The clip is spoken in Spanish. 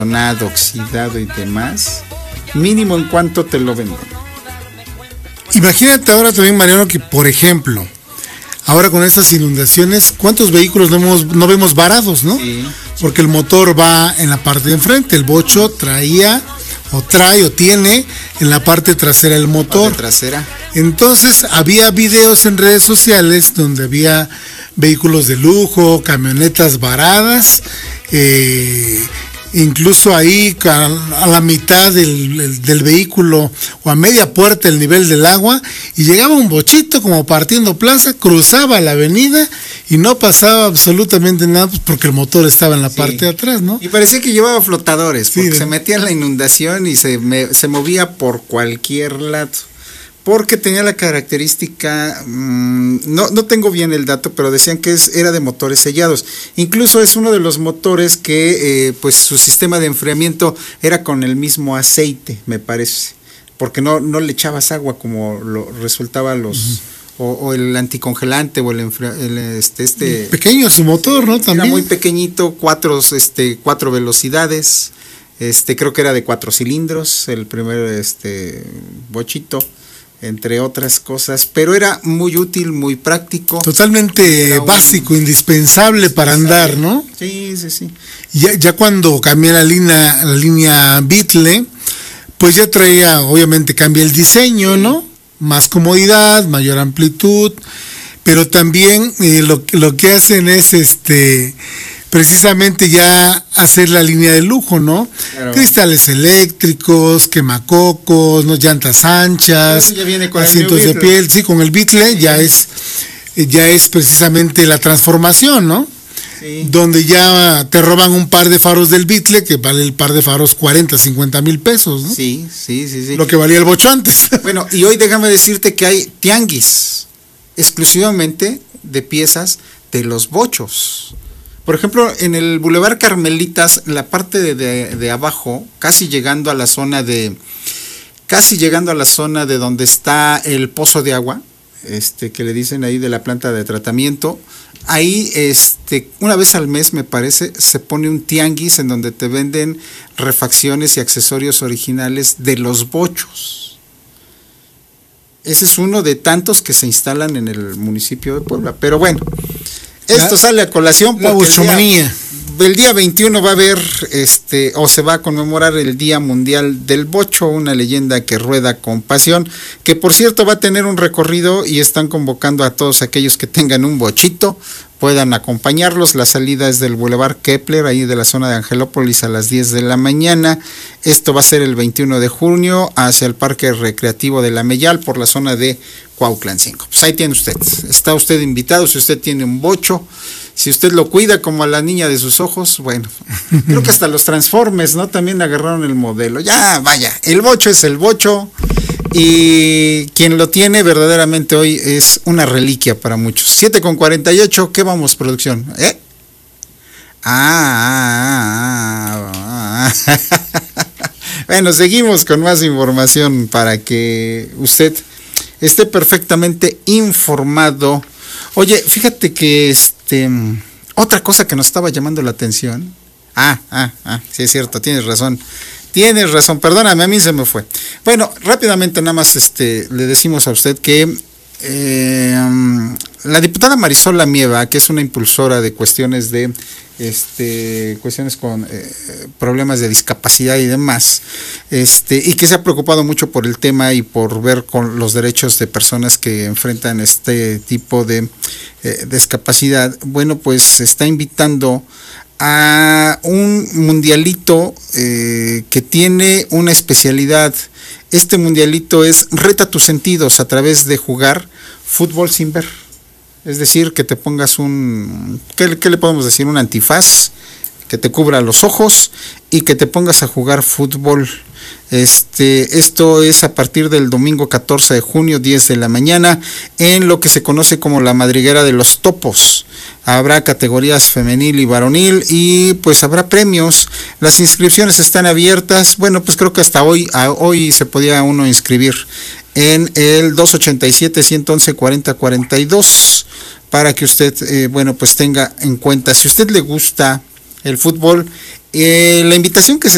oxidado y demás, mínimo en cuánto te lo venden. Imagínate ahora también, Mariano, que por ejemplo, ahora con estas inundaciones, ¿cuántos vehículos no vemos varados, no? Sí. Porque el motor va en la parte de enfrente, el bocho trae o tiene en la parte trasera el motor. Parte trasera. Entonces había videos en redes sociales donde había vehículos de lujo, camionetas varadas, incluso ahí a la mitad del vehículo o a media puerta el nivel del agua, y llegaba un bochito como partiendo plaza, cruzaba la avenida y no pasaba absolutamente nada, pues porque el motor estaba en la parte de atrás, ¿no? Y parecía que llevaba flotadores, porque Sí, se metía en la inundación y se movía por cualquier lado. Porque tenía la característica, no tengo bien el dato, pero decían que era de motores sellados. Incluso es uno de los motores que pues su sistema de enfriamiento era con el mismo aceite, me parece. Porque no le echabas agua como lo resultaba los... O el anticongelante o pequeño su motor, ¿no? También era muy pequeñito, cuatro velocidades. Creo que era de 4 cilindros el primer bochito, entre otras cosas, pero era muy útil, muy práctico. Totalmente básico, indispensable para andar, ¿no? Sí. Ya cuando cambié la línea Beetle, pues ya traía, obviamente cambia el diseño, ¿no? Más comodidad, mayor amplitud, pero también lo que hacen es precisamente ya hacer la línea de lujo, ¿no? Claro. Cristales eléctricos, quemacocos, ¿no? Llantas anchas, ya viene con asientos de piel, sí, con el Beetle ya es precisamente la transformación, ¿no? Sí. Donde ya te roban un par de faros del Beetle, que vale el par de faros 40, 50 mil pesos, ¿no? Sí. Lo que valía el bocho antes. Bueno, y hoy déjame decirte que hay tianguis exclusivamente de piezas de los bochos. Por ejemplo, en el Boulevard Carmelitas, la parte de abajo, casi llegando a la zona de donde está el pozo de agua, que le dicen ahí de la planta de tratamiento, ahí una vez al mes, me parece, se pone un tianguis en donde te venden refacciones y accesorios originales de los bochos. Ese es uno de tantos que se instalan en el municipio de Puebla. Pero bueno, esto sale a colación porque el día 21 va a haber, o se va a conmemorar el Día Mundial del Bocho, una leyenda que rueda con pasión, que por cierto va a tener un recorrido y están convocando a todos aquellos que tengan un bochito, puedan acompañarlos. La salida es del Boulevard Kepler, ahí de la zona de Angelópolis, a las 10 de la mañana. Esto va a ser el 21 de junio hacia el Parque Recreativo de La Meyal por la zona de Cuautla 5. Pues ahí tiene usted, está usted invitado. Si usted tiene un bocho, si usted lo cuida como a la niña de sus ojos, bueno, creo que hasta los Transformers, ¿no? También agarraron el modelo. Ya, vaya, el bocho es el bocho. Y quien lo tiene verdaderamente hoy es una reliquia para muchos. 7:48, ¿qué vamos, producción? Bueno, seguimos con más información para que usted esté perfectamente informado. Oye, fíjate que otra cosa que nos estaba llamando la atención. Sí es cierto, tienes razón, perdóname, a mí se me fue. Bueno, rápidamente nada más le decimos a usted que la diputada Marisol Lamieva, que es una impulsora de cuestiones con problemas de discapacidad y demás, y que se ha preocupado mucho por el tema y por ver con los derechos de personas que enfrentan este tipo de discapacidad, bueno, pues está invitando a un mundialito que tiene una especialidad. Este mundialito es Reta tus sentidos a través de jugar fútbol sin ver. Es decir, que te pongas ¿qué le podemos decir? Un antifaz que te cubra los ojos y que te pongas a jugar fútbol. Esto es a partir del domingo 14 de junio, 10 de la mañana, en lo que se conoce como la madriguera de los topos. Habrá categorías femenil y varonil y pues habrá premios. Las inscripciones están abiertas. Bueno, pues creo que hasta hoy se podía uno inscribir en el 287-111-4042 para que usted, pues tenga en cuenta. Si a usted le gusta el fútbol, la invitación que se